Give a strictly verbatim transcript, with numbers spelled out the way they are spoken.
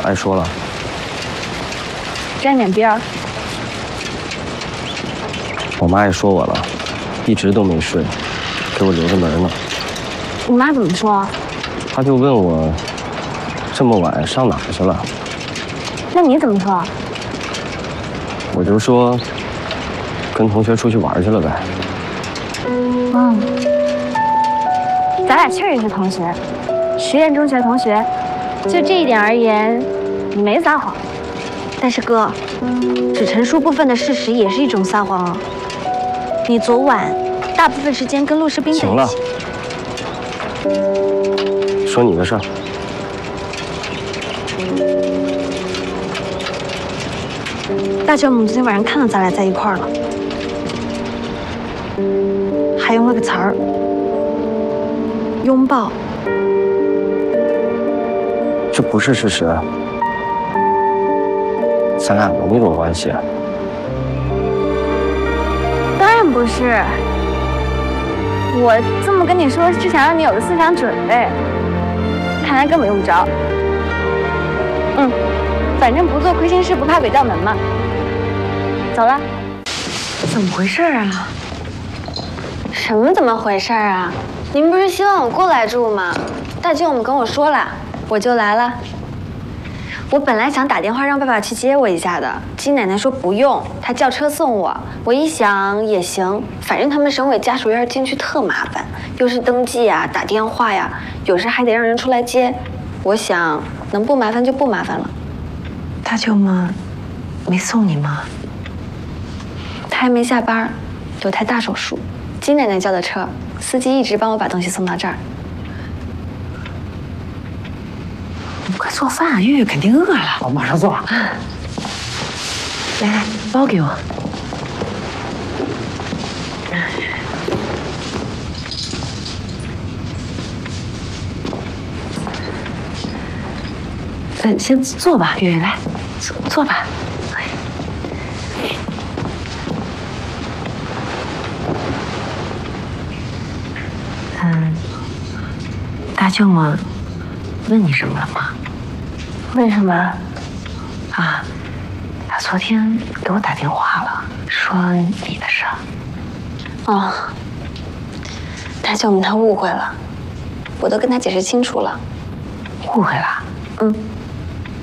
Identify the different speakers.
Speaker 1: 挨说了？
Speaker 2: 沾点边儿。
Speaker 1: 我妈也说我了，一直都没睡，给我留着门呢。
Speaker 2: 你妈怎么说？
Speaker 1: 她就问我，这么晚上哪儿去了？
Speaker 2: 那你怎么说？
Speaker 1: 我就说，跟同学出去玩去了呗。
Speaker 2: 嗯，咱俩确实是同学，实验中学同学，就这一点而言，你没撒谎。但是哥，只陈述部分的事实也是一种撒谎啊。你昨晚大部分时间跟陆士兵在一起。
Speaker 1: 行了，说你的事儿。
Speaker 2: 大舅母昨天晚上看到咱俩在一块儿了，还用了个词儿——拥抱。
Speaker 1: 这不是事实，咱俩没那种关系。
Speaker 2: 当然不是，我这么跟你说是想让你有个思想准备，看来根本用不着。嗯，反正不做亏心事，不怕鬼叫门嘛。走了。
Speaker 3: 怎么回事啊？
Speaker 2: 什么怎么回事啊？您不是希望我过来住吗？大舅母跟我说了，我就来了。我本来想打电话让爸爸去接我一下的，金奶奶说不用，她叫车送我。我一想也行，反正他们省委家属院进去特麻烦，又是登记啊、打电话呀，有时还得让人出来接。我想能不麻烦就不麻烦了。
Speaker 3: 大舅妈没送你吗？
Speaker 2: 她还没下班，有台大手术，金奶奶叫的车，司机一直帮我把东西送到这儿。
Speaker 3: 你快做饭啊，月月肯定饿了。
Speaker 1: 我马上做。
Speaker 3: 来来，包给我。嗯，先坐吧，月月来，坐坐吧。嗯，大舅妈问你什么了吗？
Speaker 2: 为什么？
Speaker 3: 啊，他昨天给我打电话了，说你的事儿。
Speaker 2: 哦，大舅母她误会了，我都跟她解释清楚了。
Speaker 3: 误会了？
Speaker 2: 嗯。